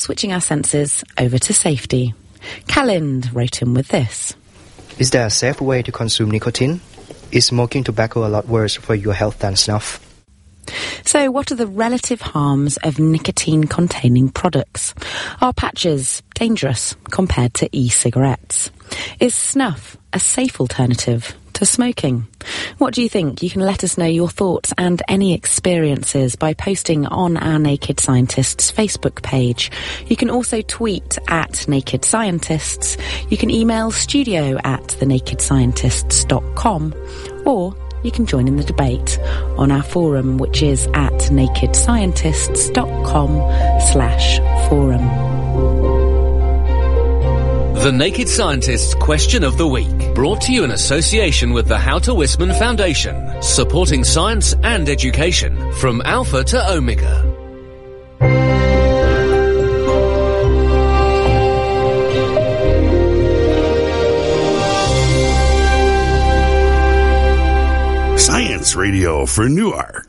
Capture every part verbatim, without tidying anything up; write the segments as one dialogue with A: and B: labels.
A: Switching our senses over to safety. Kalind wrote in with this.
B: Is there a safe way to consume nicotine? Is smoking tobacco a lot worse for your health than snuff?
A: So what are the relative harms of nicotine-containing products? Are patches dangerous compared to e-cigarettes? Is snuff a safe alternative to smoking? What do you think? You can let us know your thoughts and any experiences by posting on our Naked Scientists Facebook page. You can also tweet at Naked Scientists. You can email studio at the naked scientists dot com, or you can join in the debate on our forum, which is at nakedscientists.com slash forum.
C: The Naked Scientists Question of the Week, brought to you in association with the Houter Wisman Foundation, supporting science and education from Alpha to Omega.
D: Science Radio for Newark.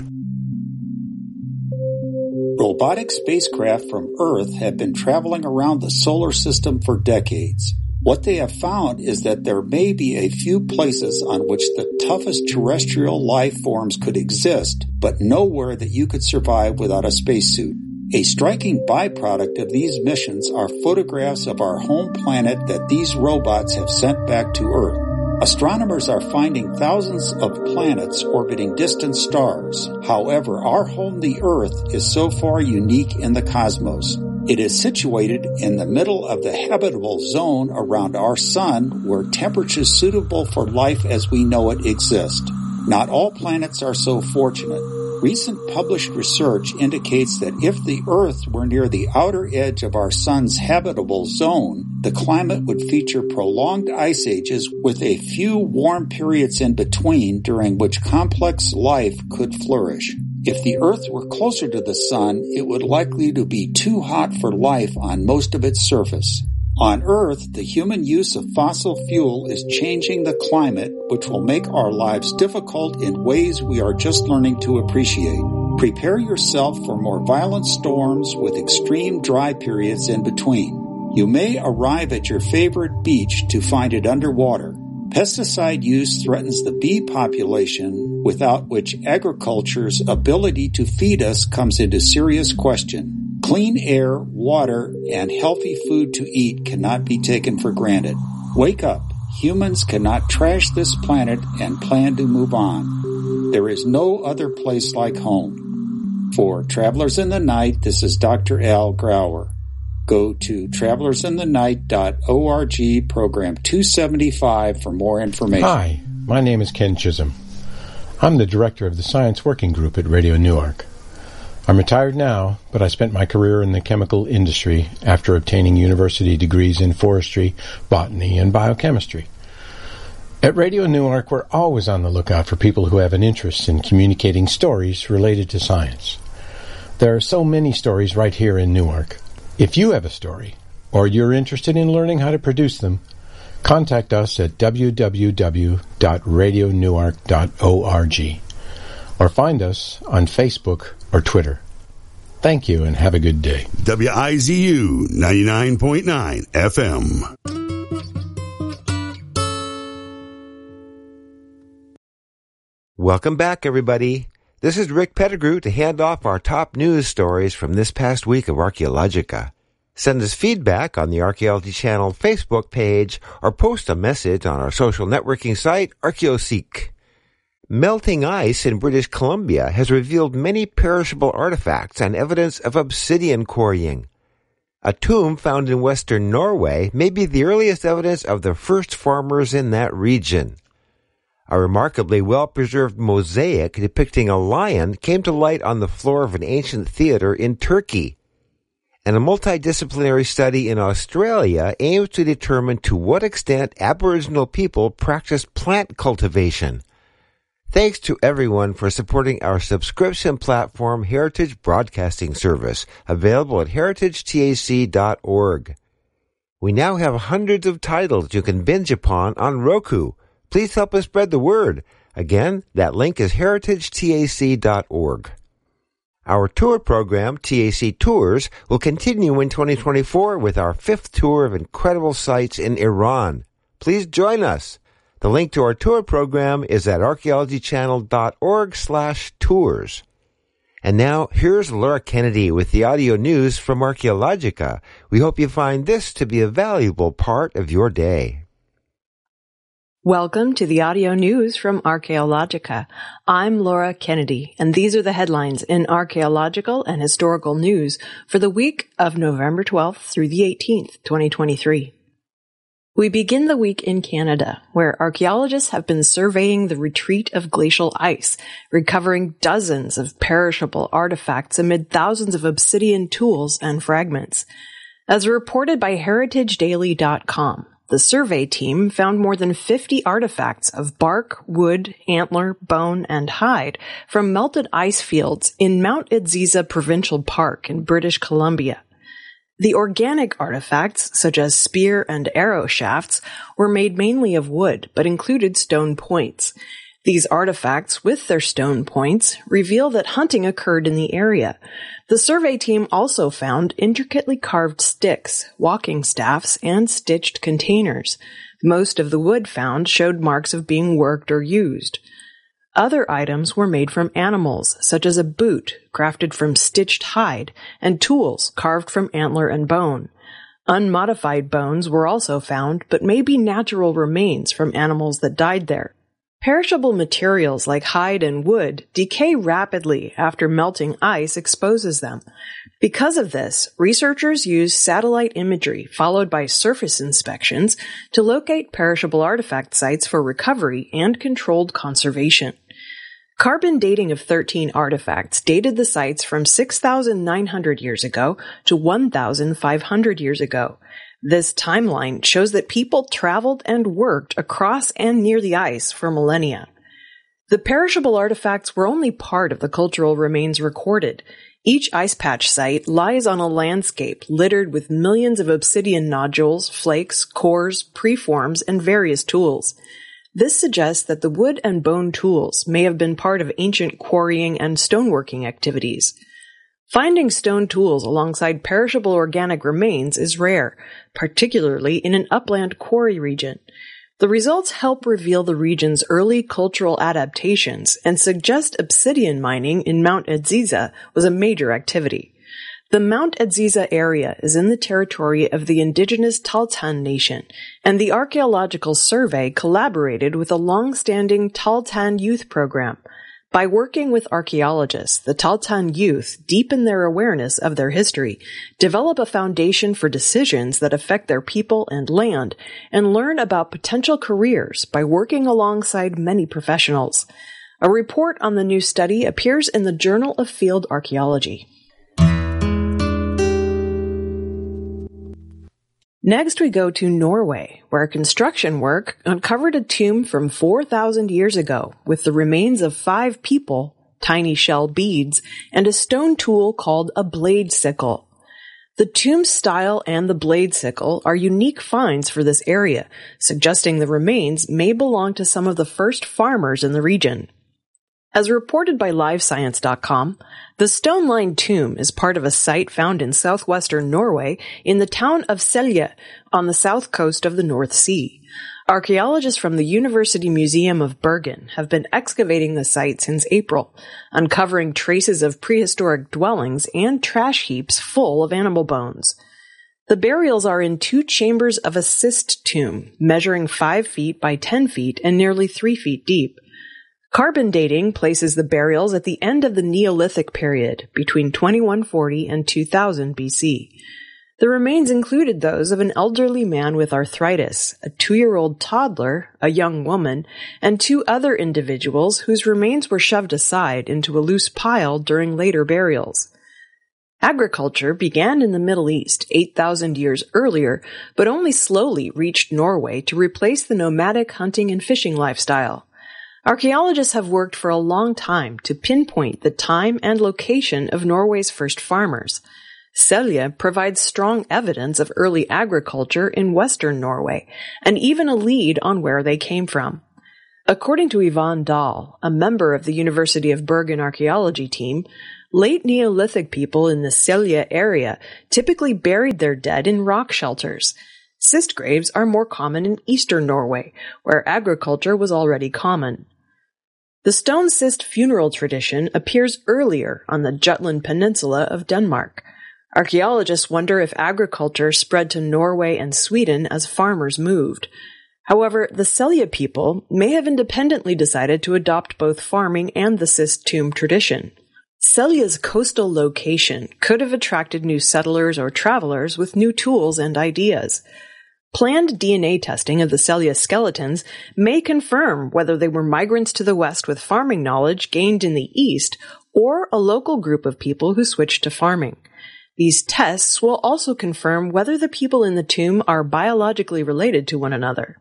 E: Robotic spacecraft from Earth have been traveling around the solar system for decades. What they have found is that there may be a few places on which the toughest terrestrial life forms could exist, but nowhere that you could survive without a spacesuit. A striking byproduct of these missions are photographs of our home planet that these robots have sent back to Earth. Astronomers are finding thousands of planets orbiting distant stars. However, our home, the Earth, is so far unique in the cosmos. It is situated in the middle of the habitable zone around our sun, where temperatures suitable for life as we know it exist. Not all planets are so fortunate. Recent published research indicates that if the Earth were near the outer edge of our sun's habitable zone, the climate would feature prolonged ice ages with a few warm periods in between during which complex life could flourish. If the Earth were closer to the sun, it would likely to be too hot for life on most of its surface. On Earth, the human use of fossil fuel is changing the climate, which will make our lives difficult in ways we are just learning to appreciate. Prepare yourself for more violent storms with extreme dry periods in between. You may arrive at your favorite beach to find it underwater. Pesticide use threatens the bee population, without which agriculture's ability to feed us comes into serious question. Clean air, water, and healthy food to eat cannot be taken for granted. Wake up. Humans cannot trash this planet and plan to move on. There is no other place like home. For Travelers in the Night, this is Doctor Al Grauer. Go to travelers in the night dot org, program two seventy-five for more information.
F: Hi, my name is Ken Chisholm. I'm the director of the Science Working Group at Radio Newark. I'm retired now, but I spent my career in the chemical industry after obtaining university degrees in forestry, botany, and biochemistry. At Radio Newark, we're always on the lookout for people who have an interest in communicating stories related to science. There are so many stories right here in Newark. If you have a story, or you're interested in learning how to produce them, contact us at w w w dot radio newark dot org or find us on Facebook or Twitter. Thank you and have a good day.
D: W I Z U ninety-nine point nine F M.
G: Welcome back, everybody. This is Rick Pettigrew to hand off our top news stories from this past week of Archaeologica. Send us feedback on the Archaeology Channel Facebook page or post a message on our social networking site, ArchaeoSeek. Melting ice in British Columbia has revealed many perishable artifacts and evidence of obsidian quarrying. A tomb found in western Norway may be the earliest evidence of the first farmers in that region. A remarkably well-preserved mosaic depicting a lion came to light on the floor of an ancient theater in Turkey. And a multidisciplinary study in Australia aims to determine to what extent Aboriginal people practice plant cultivation. Thanks to everyone for supporting our subscription platform, Heritage Broadcasting Service, available at heritage tac dot org. We now have hundreds of titles you can binge upon on Roku. Please help us spread the word. Again, that link is heritage tac dot org. Our tour program, T A C Tours, will continue in twenty twenty-four with our fifth tour of incredible sites in Iran. Please join us. The link to our tour program is at archaeologychannel.org slash tours. And now, here's Laura Kennedy with the audio news from Archaeologica. We hope you find this to be a valuable part of your day.
H: Welcome to the audio news from Archaeologica. I'm Laura Kennedy, and these are the headlines in archaeological and historical news for the week of November twelfth through the eighteenth, twenty twenty-three. We begin the week in Canada, where archaeologists have been surveying the retreat of glacial ice, recovering dozens of perishable artifacts amid thousands of obsidian tools and fragments. As reported by heritage daily dot com, the survey team found more than fifty artifacts of bark, wood, antler, bone, and hide from melted ice fields in Mount Edziza Provincial Park in British Columbia. The organic artifacts, such as spear and arrow shafts, were made mainly of wood, but included stone points. These artifacts, with their stone points, reveal that hunting occurred in the area. The survey team also found intricately carved sticks, walking staffs, and stitched containers. Most of the wood found showed marks of being worked or used. Other items were made from animals, such as a boot, crafted from stitched hide, and tools carved from antler and bone. Unmodified bones were also found, but may be natural remains from animals that died there. Perishable materials like hide and wood decay rapidly after melting ice exposes them. Because of this, researchers use satellite imagery followed by surface inspections to locate perishable artifact sites for recovery and controlled conservation. Carbon dating of thirteen artifacts dated the sites from six thousand nine hundred years ago to one thousand five hundred years ago. This timeline shows that people traveled and worked across and near the ice for millennia. The perishable artifacts were only part of the cultural remains recorded. Each ice patch site lies on a landscape littered with millions of obsidian nodules, flakes, cores, preforms, and various tools. This suggests that the wood and bone tools may have been part of ancient quarrying and stoneworking activities. Finding stone tools alongside perishable organic remains is rare, particularly in an upland quarry region. The results help reveal the region's early cultural adaptations and suggest obsidian mining in Mount Edziza was a major activity. The Mount Edziza area is in the territory of the indigenous Tahltan Nation, and the Archaeological Survey collaborated with a long-standing Tahltan youth program. By working with archaeologists, the Tahltan youth deepen their awareness of their history, develop a foundation for decisions that affect their people and land, and learn about potential careers by working alongside many professionals. A report on the new study appears in the Journal of Field Archaeology. Next, we go to Norway, where construction work uncovered a tomb from four thousand years ago with the remains of five people, tiny shell beads, and a stone tool called a blade sickle. The tomb style and the blade sickle are unique finds for this area, suggesting the remains may belong to some of the first farmers in the region. As reported by live science dot com, the stone-lined tomb is part of a site found in southwestern Norway in the town of Selje on the south coast of the North Sea. Archaeologists from the University Museum of Bergen have been excavating the site since April, uncovering traces of prehistoric dwellings and trash heaps full of animal bones. The burials are in two chambers of a cyst tomb, measuring five feet by ten feet and nearly three feet deep. Carbon dating places the burials at the end of the Neolithic period, between twenty-one forty and two thousand B C. The remains included those of an elderly man with arthritis, a two-year-old toddler, a young woman, and two other individuals whose remains were shoved aside into a loose pile during later burials. Agriculture began in the Middle East eight thousand years earlier, but only slowly reached Norway to replace the nomadic hunting and fishing lifestyle. Archaeologists have worked for a long time to pinpoint the time and location of Norway's first farmers. Selje provides strong evidence of early agriculture in western Norway, and even a lead on where they came from. According to Yvonne Dahl, a member of the University of Bergen archaeology team, Late Neolithic people in the Selje area typically buried their dead in rock shelters. Cist graves are more common in eastern Norway, where agriculture was already common. The stone cist funeral tradition appears earlier on the Jutland Peninsula of Denmark. Archaeologists wonder if agriculture spread to Norway and Sweden as farmers moved. However, the Selje people may have independently decided to adopt both farming and the cist tomb tradition. Selje's coastal location could have attracted new settlers or travelers with new tools and ideas. Planned D N A testing of the Selje skeletons may confirm whether they were migrants to the west with farming knowledge gained in the east or a local group of people who switched to farming. These tests will also confirm whether the people in the tomb are biologically related to one another.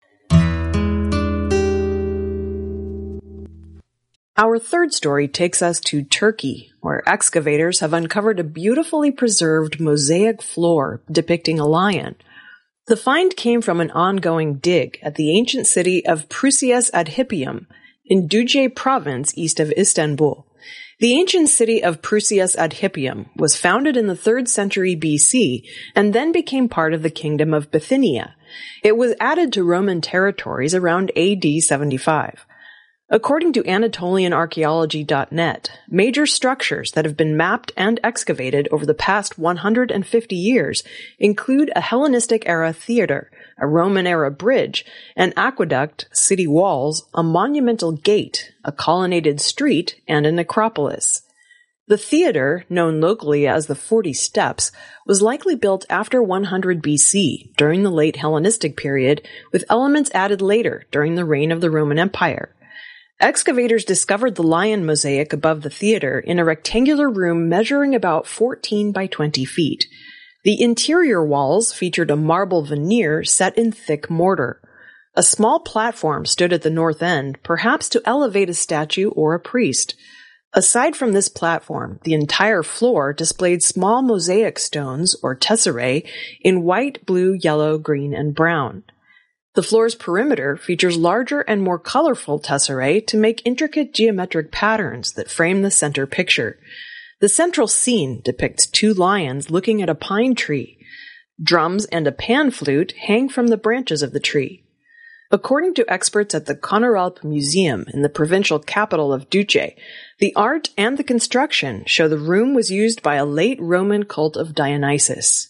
H: Our third story takes us to Turkey, where excavators have uncovered a beautifully preserved mosaic floor depicting a lion. The find came from an ongoing dig at the ancient city of Prusias ad Hippium in Duce province east of Istanbul. The ancient city of Prusias ad Hippium was founded in the third century B C and then became part of the kingdom of Bithynia. It was added to Roman territories around A D seventy-five. According to Anatolian Archaeology dot net, major structures that have been mapped and excavated over the past one hundred fifty years include a Hellenistic-era theater, a Roman-era bridge, an aqueduct, city walls, a monumental gate, a colonnaded street, and a necropolis. The theater, known locally as the Forty Steps, was likely built after one hundred B C, during the late Hellenistic period, with elements added later during the reign of the Roman Empire. Excavators discovered the lion mosaic above the theater in a rectangular room measuring about fourteen by twenty feet. The interior walls featured a marble veneer set in thick mortar. A small platform stood at the north end, perhaps to elevate a statue or a priest. Aside from this platform, the entire floor displayed small mosaic stones, or tesserae, in white, blue, yellow, green, and brown. The floor's perimeter features larger and more colorful tesserae to make intricate geometric patterns that frame the center picture. The central scene depicts two lions looking at a pine tree. Drums and a pan flute hang from the branches of the tree. According to experts at the Konaralp Museum in the provincial capital of Duce, the art and the construction show the room was used by a late Roman cult of Dionysus.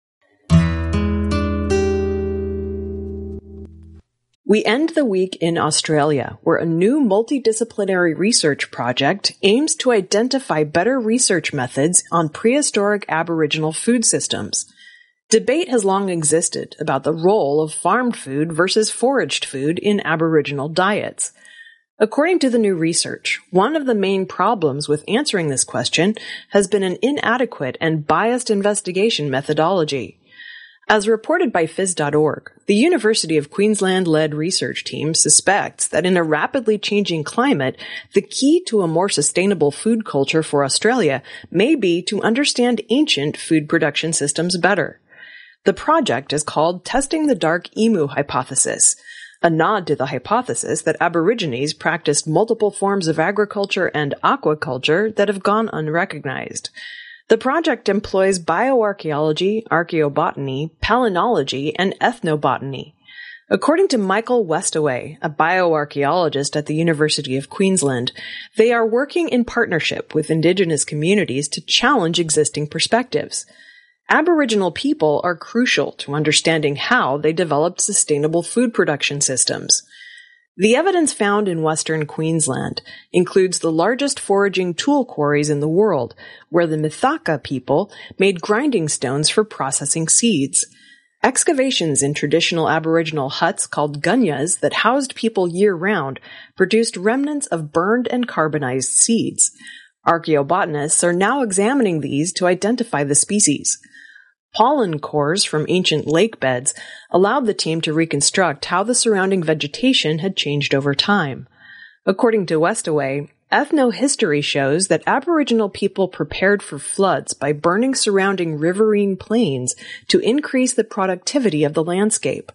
H: We end the week in Australia, where a new multidisciplinary research project aims to identify better research methods on prehistoric Aboriginal food systems. Debate has long existed about the role of farmed food versus foraged food in Aboriginal diets. According to the new research, one of the main problems with answering this question has been an inadequate and biased investigation methodology. As reported by phys dot org, the University of Queensland-led research team suspects that in a rapidly changing climate, the key to a more sustainable food culture for Australia may be to understand ancient food production systems better. The project is called Testing the Dark Emu Hypothesis, a nod to the hypothesis that Aborigines practiced multiple forms of agriculture and aquaculture that have gone unrecognized. The project employs bioarchaeology, archaeobotany, palynology, and ethnobotany. According to Michael Westaway, a bioarchaeologist at the University of Queensland, they are working in partnership with Indigenous communities to challenge existing perspectives. Aboriginal people are crucial to understanding how they developed sustainable food production systems. The evidence found in Western Queensland includes the largest foraging tool quarries in the world, where the Mithaka people made grinding stones for processing seeds. Excavations in traditional Aboriginal huts called gunyas that housed people year-round produced remnants of burned and carbonized seeds. Archaeobotanists are now examining these to identify the species. Pollen cores from ancient lake beds allowed the team to reconstruct how the surrounding vegetation had changed over time. According to Westaway, ethnohistory shows that Aboriginal people prepared for floods by burning surrounding riverine plains to increase the productivity of the landscape.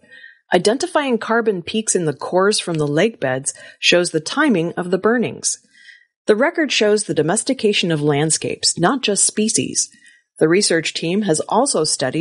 H: Identifying carbon peaks in the cores from the lake beds shows the timing of the burnings. The record shows the domestication of landscapes, not just species. The research team has also studied